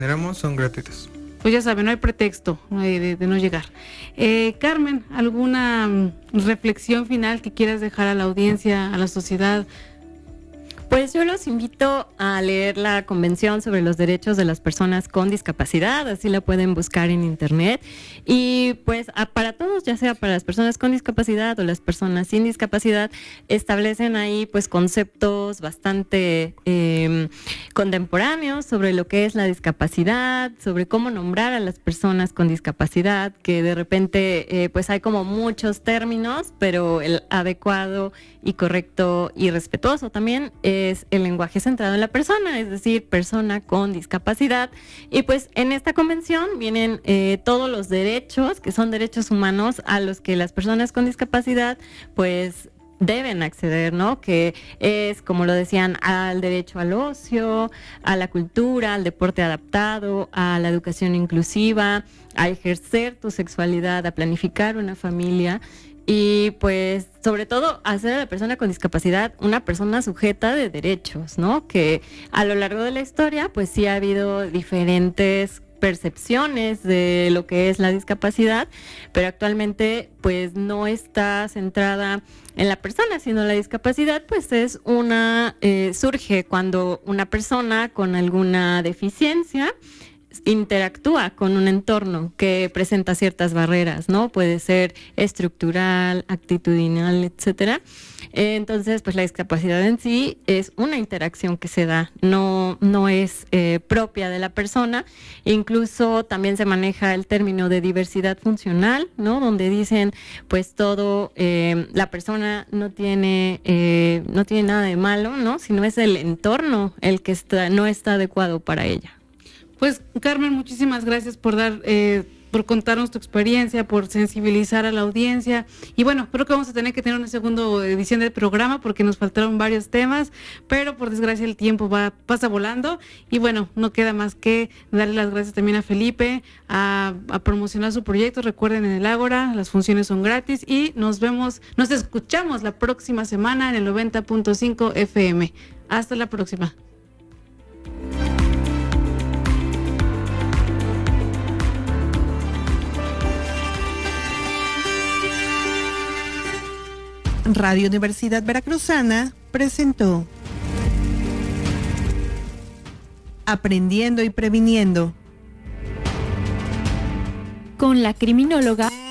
generamos son gratuitos. Pues ya saben, no hay pretexto de no llegar. Carmen, ¿alguna reflexión final que quieras dejar a la audiencia, a la sociedad? Pues yo los invito a leer la Convención sobre los Derechos de las Personas con Discapacidad, así la pueden buscar en internet. Y pues para todos, ya sea para las personas con discapacidad o las personas sin discapacidad, establecen ahí pues conceptos bastante contemporáneos sobre lo que es la discapacidad, sobre cómo nombrar a las personas con discapacidad, que de repente pues hay como muchos términos, pero el adecuado y correcto y respetuoso también es el lenguaje centrado en la persona, es decir, persona con discapacidad. Y pues en esta convención vienen todos los derechos, que son derechos humanos, a los que las personas con discapacidad pues deben acceder, ¿no? Que es, como lo decían, al derecho al ocio, a la cultura, al deporte adaptado, a la educación inclusiva, a ejercer tu sexualidad, a planificar una familia. Y pues sobre todo hacer a la persona con discapacidad una persona sujeta de derechos, ¿no? Que a lo largo de la historia pues sí ha habido diferentes percepciones de lo que es la discapacidad, pero actualmente pues no está centrada en la persona, sino la discapacidad pues es surge cuando una persona con alguna deficiencia interactúa con un entorno que presenta ciertas barreras, ¿no? Puede ser estructural, actitudinal, etcétera. Entonces, pues la discapacidad en sí es una interacción que se da, no es propia de la persona. Incluso también se maneja el término de diversidad funcional, ¿no? Donde dicen, pues todo, la persona no tiene nada de malo, ¿no? Sino es el entorno el que no está adecuado para ella. Pues Carmen, muchísimas gracias por por contarnos tu experiencia, por sensibilizar a la audiencia. Y bueno, creo que vamos a tener que tener una segunda edición del programa porque nos faltaron varios temas, pero por desgracia el tiempo pasa volando. Y bueno, no queda más que darle las gracias también a Felipe, a promocionar su proyecto. Recuerden, en el Ágora las funciones son gratis y nos escuchamos la próxima semana en el 90.5 FM. Hasta la próxima. Radio Universidad Veracruzana presentó Aprendiendo y Previniendo con la criminóloga